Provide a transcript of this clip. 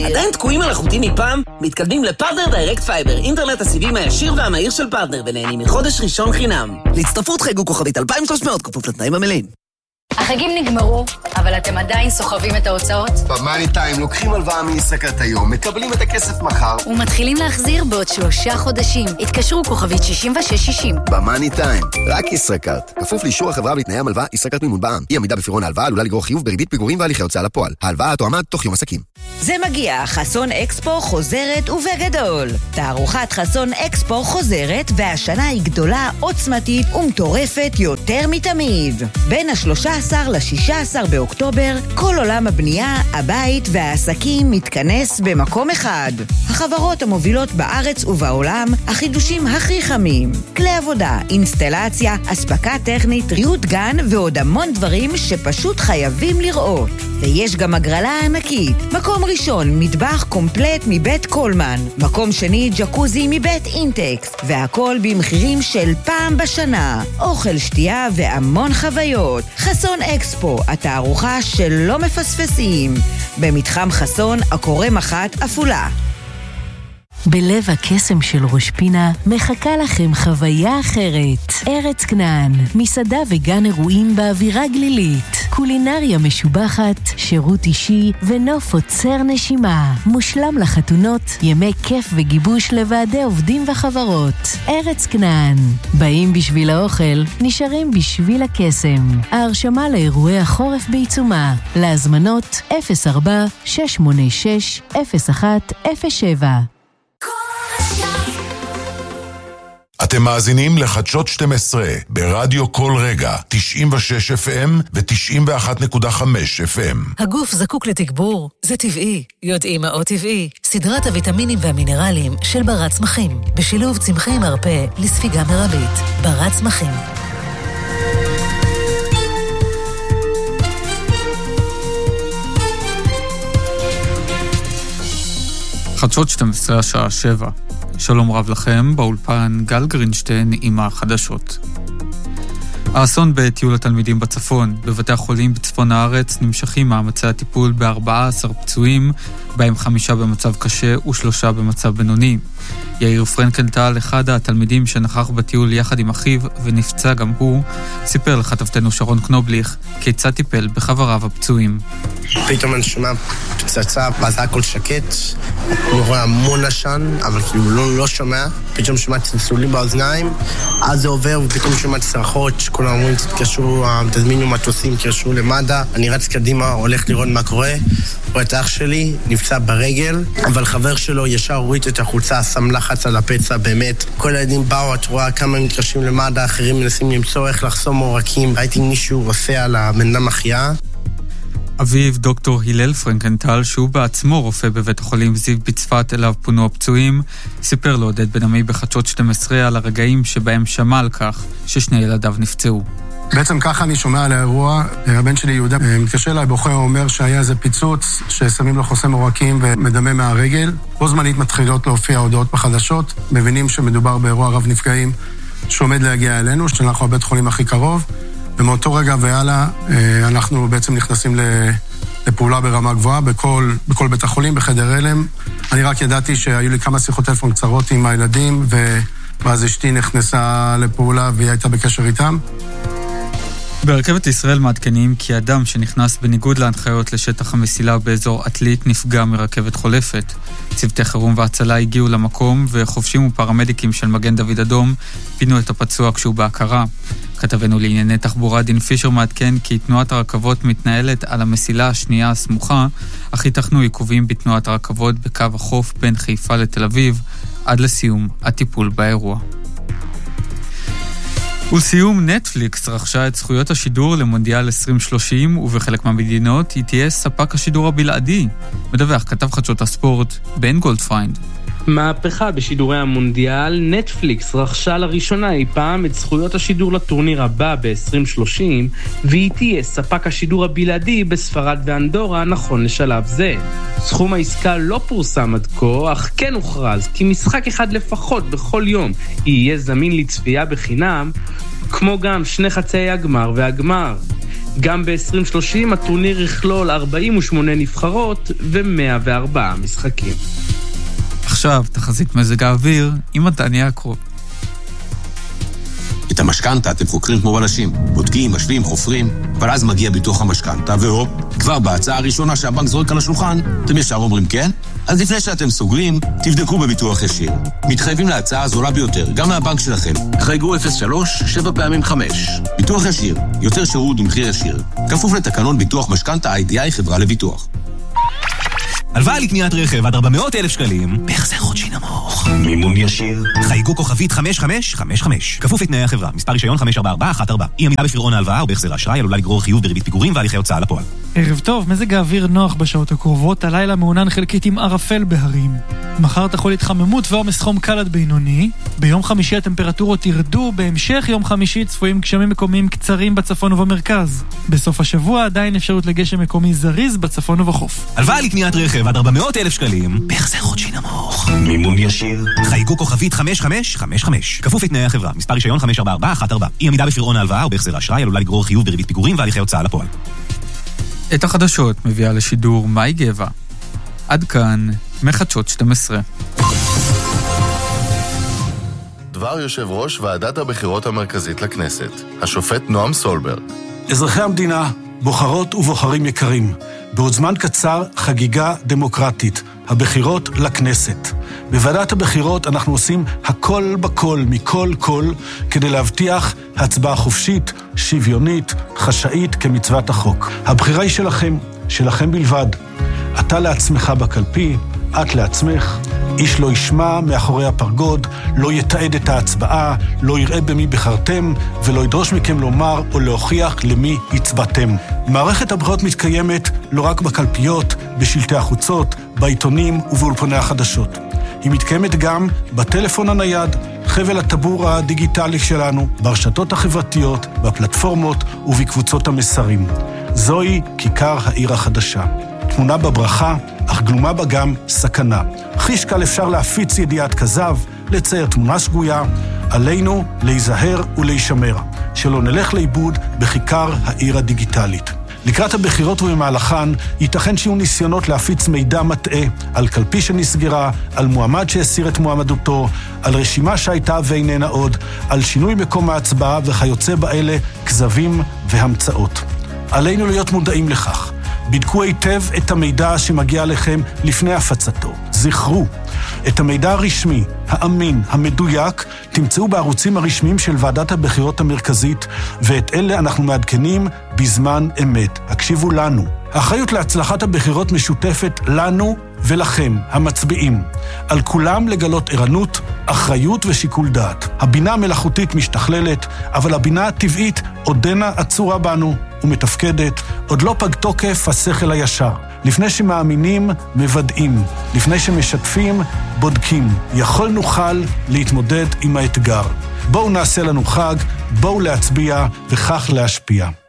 עדיין תקועים על החוטים מפעם? מתקדמים לפרטנר דיירקט פייבר, אינטרנט הסיבים הישיר והמהיר של פרטנר, ונהנים מחודש ראשון חינם. להצטרפות חייגו כוכבית 2300 כפוף לתנאים המלאים. החגים נגמרו, אבל אתם עדיין סוחבים את ההוצאות? במאני טיים לוקחים הלוואה מישראכרט היום, מקבלים את הכסף מחר ומתחילים להחזיר בעוד 3 חודשים. התקשרו כוכבית 6660. במאני טיים, רק ישראכרט. כפוף לאישור החברה ולתנאי המלווה, ישראכרט מימון בע"מ. אי עמידה בפירעון ההלוואה עלולה לגרור חיוב בריבית פיגורים והליכי הוצאה לפועל. ההלוואה תואמה תוך יום עסקים. זה מגיע, חסון אקספו חוזרת ובגדול. תערוכת חסון אקספו חוזרת, והשנה היא גדולה, עוצמתית ומטורפת יותר מתמיד. בין ה-13 ל-16 באוקטובר, כל עולם הבנייה, הבית והעסקים מתכנס במקום אחד. החברות המובילות בארץ ובעולם, החידושים הכי חמים, כלי עבודה, אינסטלציה, אספקה טכנית, ריהוט גן ועוד המון דברים שפשוט חייבים לראות. ויש גם הגרלה ענקית. מקום ראשון, מטבח קומפלט מבית קולמן. מקום שני, ג'קוזי מבית אינטקס. והכל במחירים של פעם בשנה. אוכל, שתייה והמון חוויות. חסון אקספו, התערוכה שלא מפספסים. במתחם חסון, הקורא מחת אפולה. בלב הקסם של ראש פינה מחכה לכם חוויה אחרת. ארץ כנען, מסעדה וגן אירועים באווירה גלילית, קולינריה משובחת, שירות אישי ונוף עוצר נשימה. מושלם לחתונות, ימי כיף וגיבוש לוועדי עובדים וחברות. ארץ כנען, באים בשביל האוכל, נשארים בשביל הקסם. ההרשמה לאירועי החורף בעיצומה. להזמנות 04-686-0107. אתם מאזינים לחדשות 12 ברדיו כל רגע, 96 FM ו-91.5 FM. הגוף זקוק לתגבור, זה טבעי. יודעים מה עוד טבעי? סדרת הוויטמינים והמינרלים של ברת צמחים, בשילוב צמחי מרפא לספיגה מרבית. ברת צמחים. חדשות 12 השעה 7. שלום רב לכם, באולפן גל גרינשטיין עם החדשות. האסון בטיול התלמידים בצפון. בבתי החולים בצפון הארץ נמשכים מאמצי הטיפול ב14 פצועים, בהם 5 במצב קשה ו3 במצב בינוני. יאיר פרנקנטל, אחד התלמידים שנכח בטיול יחד עם אחיו ונפצע גם הוא, סיפר לכתבתנו שרון קנובליך כיצד טיפל בחבריו הפצועים. פתאום אני שומע פצצה, ואז הכל שקט, אני רואה המון עשן, אבל כאילו לא שומע, פתאום שומע צלצולים באוזניים, אז זה עובר ופתאום שומע צרחות, שכולם אומרים תתקשרו, תזמינו מטוסים, תתקשרו למד"א, אני רץ קדימה, הולך לראות מה קורה, רואה את אח שלי, נפצע ברגל, אבל חבר שלו ישר הוריד את החולצה, שם לחץ על הפצע, באמת. כל הילדים באו, את רואה כמה הם מתקשרים למד"א, אחרים מנסים למצוא איך לחסום עורקים, ראיתי מישהו רופא על הבן אדם החייאה. אביו דוקטור הלל פרנקנטל, שהוא בעצמו רופא בבית החולים זיו בצפת אליו פונו הפצועים, סיפר לעודד בן עמי בחדשות 12 על הרגעים שבהם שמע על כך ששני ילדיו נפצעו. בעצם ככה אני שומע על האירוע, הבן שלי יהודה מתקשר אליי, בוחר אומר שהיה איזה פיצוץ ששמים לו חוסם עורקים ומדמה מהרגל. בו זמנית מתחילות להופיע הודעות בחדשות, מבינים שמדובר באירוע רב נפגעים שעומד להגיע אלינו, שאנחנו הבית חולים הכי קרוב, ומאותו רגע והלאה אנחנו בעצם נכנסים לפעולה ברמה גבוהה בכל בית החולים, בחדר הלם. אני רק ידעתי שהיו לי כמה שיחות טלפון קצרות עם הילדים, ואז אשתי נכנסה לפעולה והיא הייתה בקשר איתם. ברכבת ישראל מעדכנים כי אדם שנכנס בניגוד להנחיות לשטח המסילה באזור עתלית נפגע מרכבת חולפת. צוותי חירום והצלה הגיעו למקום, וחובשים ופרמדיקים של מגן דוד אדום פינו את הפצוע כשהוא בהכרה. כתבנו לענייני תחבורה דין פישר מעדכן כי תנועת הרכבות מתנהלת על המסילה השנייה הסמוכה, אך ייתכנו עיכובים בתנועת הרכבות בקו החוף בין חיפה לתל אביב, עד לסיום הטיפול באירוע. ולסיום, נטפליקס רכשה את זכויות השידור למונדיאל 2030, ובחלק מהמדינות היא תהיה ספק השידור הבלעדי. מדווח כתב חדשות הספורט בן גולדפריינד. מהפכה בשידורי המונדיאל, נטפליקס רכשה לראשונה אי פעם את זכויות השידור לטורניר הבא ב-2030, והיא תהיה ספק השידור הבלעדי בספרד ואנדורה נכון לשלב זה. סכום העסקה לא פורסם עד כה, אך כן הוכרז כי משחק אחד לפחות בכל יום יהיה זמין לצפייה בחינם, כמו גם 2 חצאי הגמר והגמר. גם ב-2030 הטורניר יכלול 48 נבחרות ו104 משחקים. עכשיו תחזית מזג האוויר עם מתן יעקב. את המשכנתה אתם חוקרים כמו בלשים, בודקים, משווים, חופרים, אבל אז מגיע ביטוח המשכנתה, והופ, כבר בהצעה הראשונה שהבנק זורק על השולחן, אתם ישר אומרים כן? אז לפני שאתם סוגרים, תבדקו בביטוח ישיר. מתחייבים להצעה הזולה ביותר, גם מהבנק שלכם. חייגו 03 7 פעמים 5. ביטוח ישיר, יותר שירות ומחיר ישיר. כפוף לתקנון ביטוח משכנתה IDI חברה לביטוח. הלוואה לקניית רכב עד 400,000 שקלים, בהחזר חודשי נמוך. מימון ישיר. חייגו כוכבית 5555. כפוף לתנאי החברה. מספר רישיון 54414. אי עמידה בפירעון ההלוואה או בהחזר האשראי עלולה לגרור חיוב בריבית פיגורים והליכי הוצאה לפועל. ערב טוב, מזג האוויר נוח בשעות הקרובות, הלילה מעונן חלקית עם ערפל בהרים. מחר תחול התחממות ועומס חום קל עד בינוני. ביום חמישי הטמפרטורות ירדו, בהמשך יום חמישי צפויים גשמים מקומיים קצרים בצפון ובמרכז. בסוף השבוע עדיין אפשרות לגשם מקומי זריז בצפון ובחוף. הלוואה לקניית רכב עד 400,000 שקלים, בהחזר חודשי נמוך. מימון ישיר. חייגו כוכבית 5555. כפוף לתנאי החברה. מספר רישיון 54414. אי עמידה בפירעון ההלוואה או בהחזר האשראי עלולה לגרור חיוב בריבית פיגורים והליכי הוצאה לפועל. את החדשות מביאה לשידור מאי גבע. עד כאן מחדשות 12. דבר יושב ראש ועדת הבחירות המרכזית לכנסת, השופט נועם סולברג. אזרחי המדינה, בוחרות ובוחרים יקרים, בעוד זמן קצר חגיגה דמוקרטית, הבחירות לכנסת. בוועדת הבחירות אנחנו עושים הכל בכל, מכל כל, כדי להבטיח הצבעה חופשית, שוויונית, חשאית כמצוות החוק. הבחירה היא שלכם, שלכם בלבד. אתה לעצמך בקלפי, את לעצמך. איש לא ישמע מאחורי הפרגוד, לא יתעד את ההצבעה, לא יראה במי בחרתם, ולא ידרוש מכם לומר או להוכיח למי הצבעתם. מערכת הבחירות מתקיימת לא רק בקלפיות, בשלטי החוצות, בעיתונים ובאולפני החדשות. היא מתקיימת גם בטלפון הנייד, חבל הטבור הדיגיטלי שלנו, ברשתות החברתיות, בפלטפורמות ובקבוצות המסרים. זוהי כיכר העיר החדשה. תמונה בברכה, אך גלומה בה גם סכנה. חיש קל אפשר להפיץ ידיעת כזב, לצייר תמונה שגויה, עלינו להיזהר ולהישמר, שלא נלך לאיבוד בכיכר העיר הדיגיטלית. לקראת הבחירות ובמהלכן, ייתכן שיהיו ניסיונות להפיץ מידע מטעה על קלפי שנסגרה, על מועמד שהסיר את מועמדותו, על רשימה שהייתה ואיננה עוד, על שינוי מקום ההצבעה וכיוצא באלה כזבים והמצאות. עלינו להיות מודעים לכך. בדקו היטב את המידע שמגיע לכם לפני הפצתו. זכרו, את המידע הרשמי, האמין, המדויק, תמצאו בערוצים הרשמיים של ועדת הבחירות המרכזית, ואת אלה אנחנו מעדכנים בזמן אמת. הקשיבו לנו. האחריות להצלחת הבחירות משותפת לנו ולכם, המצביעים. על כולם לגלות ערנות, אחריות ושיקול דעת. הבינה המלאכותית משתכללת, אבל הבינה הטבעית עודנה עצורה בנו ומתפקדת. עוד לא פג תוקף השכל הישר. לפני שמאמינים, מוודאים. לפני שמשתפים, בודקים. יכול נוכל להתמודד עם האתגר. בואו נעשה לנו חג, בואו להצביע וכך להשפיע.